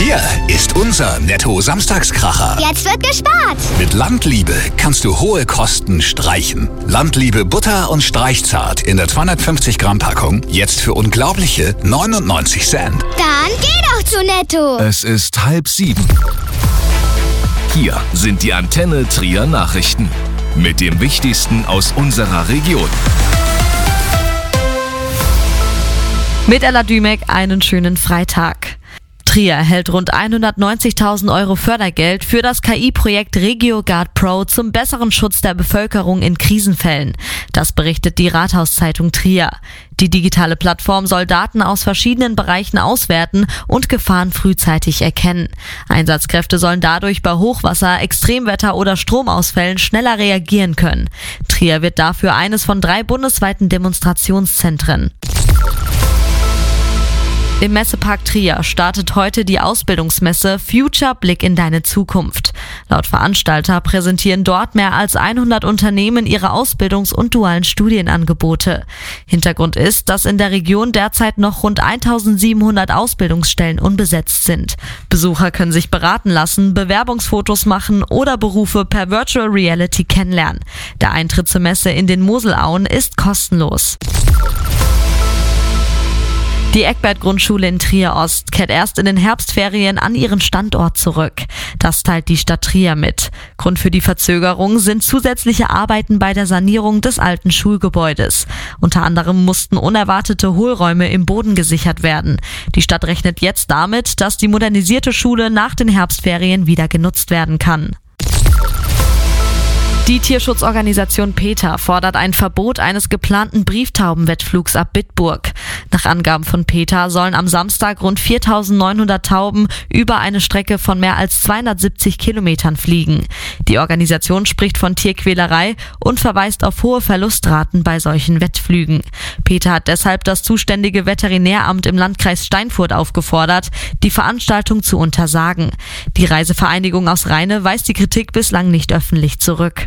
Hier ist unser Netto-Samstagskracher. Jetzt wird gespart. Mit Landliebe kannst du hohe Kosten streichen. Landliebe Butter und Streichzart in der 250 Gramm Packung jetzt für unglaubliche 99 Cent. Dann geh doch zu Netto. Es ist 6:30. Hier sind die Antenne Trier Nachrichten mit dem Wichtigsten aus unserer Region. Mit Ella Dümek einen schönen Freitag. Trier erhält rund 190.000 € Fördergeld für das KI-Projekt RegioGuard Pro zum besseren Schutz der Bevölkerung in Krisenfällen. Das berichtet die Rathauszeitung Trier. Die digitale Plattform soll Daten aus verschiedenen Bereichen auswerten und Gefahren frühzeitig erkennen. Einsatzkräfte sollen dadurch bei Hochwasser, Extremwetter oder Stromausfällen schneller reagieren können. Trier wird dafür eines von 3 bundesweiten Demonstrationszentren. Im Messepark Trier startet heute die Ausbildungsmesse Future Blick in deine Zukunft. Laut Veranstalter präsentieren dort mehr als 100 Unternehmen ihre Ausbildungs- und dualen Studienangebote. Hintergrund ist, dass in der Region derzeit noch rund 1700 Ausbildungsstellen unbesetzt sind. Besucher können sich beraten lassen, Bewerbungsfotos machen oder Berufe per Virtual Reality kennenlernen. Der Eintritt zur Messe in den Moselauen ist kostenlos. Die Eckbert-Grundschule in Trier-Ost kehrt erst in den Herbstferien an ihren Standort zurück. Das teilt die Stadt Trier mit. Grund für die Verzögerung sind zusätzliche Arbeiten bei der Sanierung des alten Schulgebäudes. Unter anderem mussten unerwartete Hohlräume im Boden gesichert werden. Die Stadt rechnet jetzt damit, dass die modernisierte Schule nach den Herbstferien wieder genutzt werden kann. Die Tierschutzorganisation PETA fordert ein Verbot eines geplanten Brieftaubenwettflugs ab Bitburg. Nach Angaben von PETA sollen am Samstag rund 4.900 Tauben über eine Strecke von mehr als 270 Kilometern fliegen. Die Organisation spricht von Tierquälerei und verweist auf hohe Verlustraten bei solchen Wettflügen. PETA hat deshalb das zuständige Veterinäramt im Landkreis Steinfurt aufgefordert, die Veranstaltung zu untersagen. Die Reisevereinigung aus Rheine weist die Kritik bislang nicht öffentlich zurück.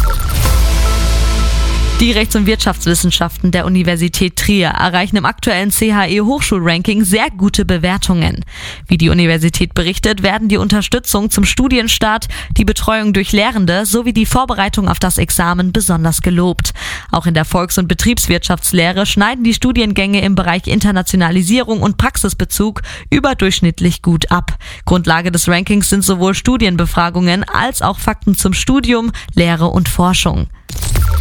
Die Rechts- und Wirtschaftswissenschaften der Universität Trier erreichen im aktuellen CHE-Hochschulranking sehr gute Bewertungen. Wie die Universität berichtet, werden die Unterstützung zum Studienstart, die Betreuung durch Lehrende sowie die Vorbereitung auf das Examen besonders gelobt. Auch in der Volks- und Betriebswirtschaftslehre schneiden die Studiengänge im Bereich Internationalisierung und Praxisbezug überdurchschnittlich gut ab. Grundlage des Rankings sind sowohl Studienbefragungen als auch Fakten zum Studium, Lehre und Forschung.